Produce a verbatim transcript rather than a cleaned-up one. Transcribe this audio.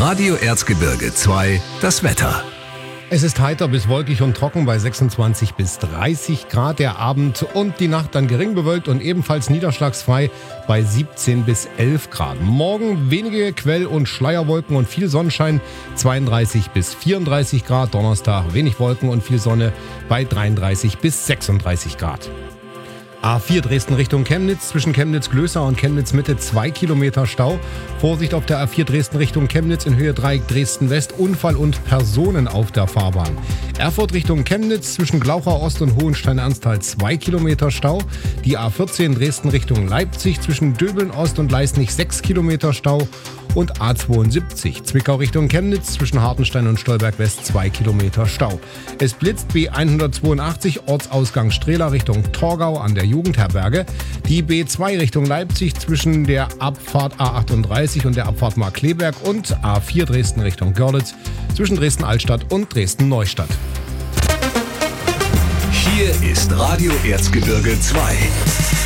Radio Erzgebirge zwei, das Wetter. Es ist heiter bis wolkig und trocken bei sechsundzwanzig bis dreißig Grad. Der Abend und die Nacht dann gering bewölkt und ebenfalls niederschlagsfrei bei siebzehn bis elf Grad. Morgen wenige Quell- und Schleierwolken und viel Sonnenschein, zweiunddreißig bis vierunddreißig Grad. Donnerstag wenig Wolken und viel Sonne bei dreiunddreißig bis sechsunddreißig Grad. A vier Dresden Richtung Chemnitz, zwischen Chemnitz-Glößer und Chemnitz-Mitte zwei Kilometer Stau. Vorsicht auf der A vier Dresden Richtung Chemnitz in Höhe Dreieck Dresden-West, Unfall und Personen auf der Fahrbahn. Erfurt Richtung Chemnitz, zwischen Glauchau Ost und Hohenstein-Ernsthal zwei Kilometer Stau. Die A vierzehn Dresden Richtung Leipzig, zwischen Döbeln Ost und Leisnig sechs Kilometer Stau. Und A zweiundsiebzig Zwickau Richtung Chemnitz, zwischen Hartenstein und Stolberg West zwei Kilometer Stau. Es blitzt B hundertzweiundachtzig Ortsausgang Strehla Richtung Torgau an der Jugendherberge. Die B zwei Richtung Leipzig zwischen der Abfahrt A achtunddreißig und der Abfahrt Markkleeberg und A vier Dresden Richtung Görlitz zwischen Dresden-Altstadt und Dresden-Neustadt. Hier ist Radio Erzgebirge zwei.